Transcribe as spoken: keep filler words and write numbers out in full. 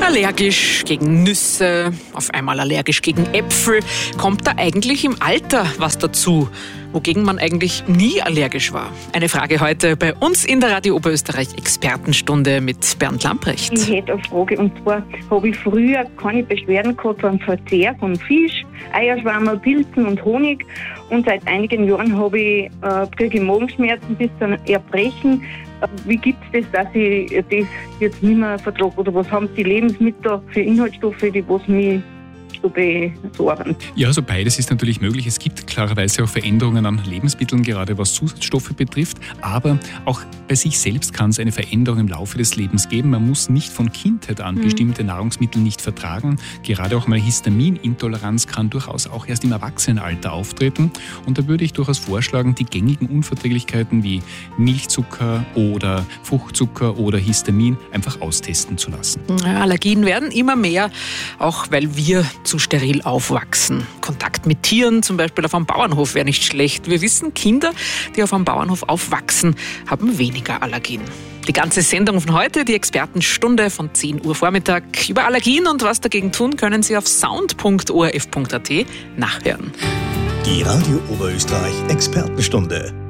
Allergisch gegen Nüsse, auf einmal allergisch gegen Äpfel. Kommt da eigentlich im Alter was dazu, wogegen man eigentlich nie allergisch war? Eine Frage heute bei uns in der Radio Oberösterreich Expertenstunde mit Bernd Lamprecht. Ich hätte eine Frage, und zwar habe ich früher keine Beschwerden gehabt beim Verzehr von Fisch, Eierschwammerl, Pilzen und Honig, und seit einigen Jahren habe ich, äh, kriege ich Magenschmerzen bis zum Erbrechen. Wie gibt es das, dass ich das jetzt nicht mehr vertrage? Oder was haben die Lebensmittel für Inhaltsstoffe, die was mich so besorgen? Ja, also beides ist natürlich möglich. Es gibt klarerweise auch Veränderungen an Lebensmitteln, gerade was Zusatzstoffe betrifft. Aber auch bei sich selbst kann es eine Veränderung im Laufe des Lebens geben. Man muss nicht von Kindheit an mhm. bestimmte Nahrungsmittel nicht vertragen. Gerade auch mal Histaminintoleranz kann durchaus auch erst im Erwachsenenalter auftreten. Und da würde ich durchaus vorschlagen, die gängigen Unverträglichkeiten wie Milchzucker oder Fruchtzucker oder Histamin einfach austesten zu lassen. Ja, Allergien werden immer mehr, auch weil wir zu steril aufwachsen. Kontakt mit Tieren, zum Beispiel auf einem Bauernhof, wäre nicht schlecht. Wir wissen, Kinder, die auf einem Bauernhof aufwachsen, haben weniger Allergien. Die ganze Sendung von heute, die Expertenstunde von zehn Uhr Vormittag über Allergien und was dagegen tun, können Sie auf sound punkt o r f punkt a t nachhören. Die Radio Oberösterreich Expertenstunde.